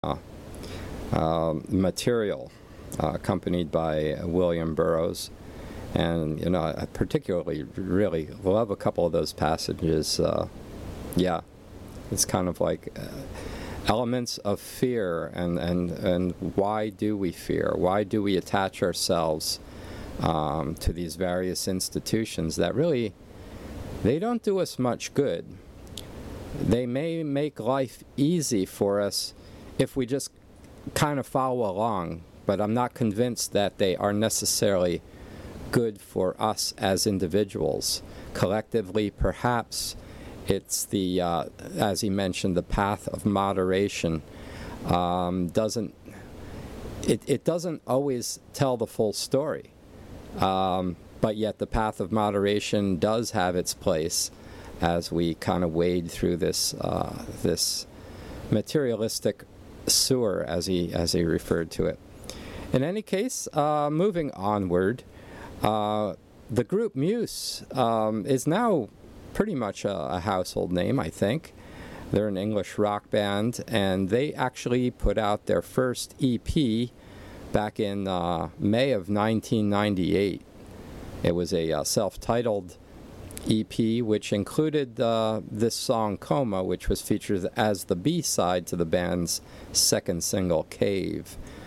Material, accompanied by William Burroughs. And, I particularly really love a couple of those passages. It's kind of like elements of fear, and why do we fear? Why do we attach ourselves to these various institutions that really, they don't do us much good. They may make life easy for us if we just kind of follow along, but I'm not convinced that they are necessarily good for us as individuals. Collectively, perhaps it's the, as he mentioned, the path of moderation doesn't always tell the full story. But yet the path of moderation does have its place as we kind of wade through this materialistic sewer, as he referred to it. In any case, moving onward, the group Muse is now pretty much a household name, I think. They're an English rock band, and they actually put out their first EP back in May of 1998. It was a self-titled EP, which included this song, Coma, which was featured as the B-side to the band's second single, Cave.